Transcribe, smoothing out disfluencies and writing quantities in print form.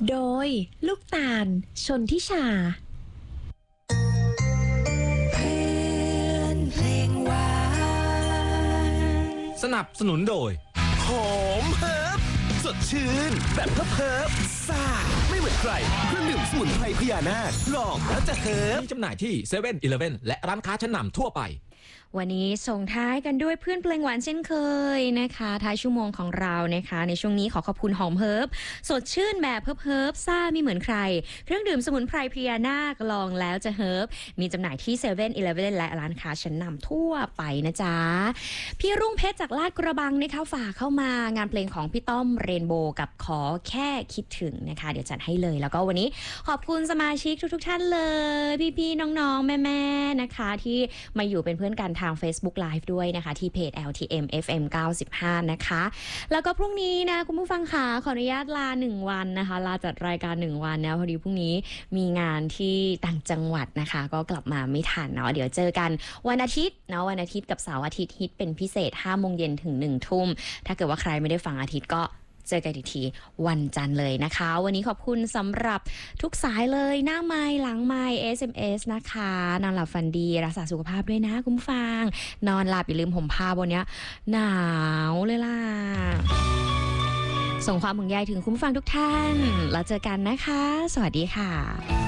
โดยลูกตาลชนทิชาสนับสนุนโดยหอมเฮิร์บสดชื่นแบบเฮิร์บซ่าไม่เหมือนใครเครื่องดื่มสมุนไพรพญานาคลองแล้วจะเฮิร์บมีจำหน่ายที่เซเว่นอีเลฟเว่นและร้านค้าชั้นนำทั่วไปวันนี้ส่งท้ายกันด้วยเพื่อนเพลงหวานเช่นเคยนะคะท้ายชั่วโมงของเรานะคะในช่วงนี้ขอบคุณหอมเฮิร์บสดชื่นแบบเฮิร์บซ่าไม่เหมือนใครเครื่องดื่มสมุนไพรพญานาคลองแล้วจะเฮิร์บมีจำหน่ายที่เซเว่นอีเลฟเว่นและร้านค้าชั้นนำทั่วไปนะจ๊ะพี่รุ่งเพชรจากลาดกระบังนะคะฝากเข้ามางานเพลงของพี่ต้อมเรนโบว์กับขอแค่คิดถึงนะคะเดี๋ยวจัดให้เลยแล้วก็วันนี้ขอบคุณสมาชิกทุกท่านเลยพี่ๆน้องๆแม่ๆนะคะที่มาอยู่เป็นเพื่อนกันทาง Facebook Live ด้วยนะคะที่เพจ LTM FM 95นะคะแล้วก็พรุ่งนี้นะคุณผู้ฟังค่ะขออนุญาตลา1วันนะคะลาจัดรายการ1วันนะพอดีพรุ่งนี้มีงานที่ต่างจังหวัดนะคะก็กลับมาไม่ทันเนาะเดี๋ยวเจอกันวันอาทิตย์เนาะวันอาทิตย์กับเสาร์อาทิตย์ฮิตเป็นพิเศษ 5 โมงเย็นถึง 1 ทุ่มถ้าเกิดว่าใครไม่ได้ฟังอาทิตย์ก็เจอกันอีกทีวันจันทร์เลยนะคะวันนี้ขอบคุณสำหรับทุกสายเลยหน้าไมค์หลังไมค์ SMS นะคะนอนหลับฝันดีรักษาสุขภาพด้วยนะคุณผู้ฟังนอนหลับอย่าลืมห่มผ้าบนนี้หนาวเลยล่ะส่งความห่วงใยถึงคุณผู้ฟังทุกท่านแล้วเจอกันนะคะสวัสดีค่ะ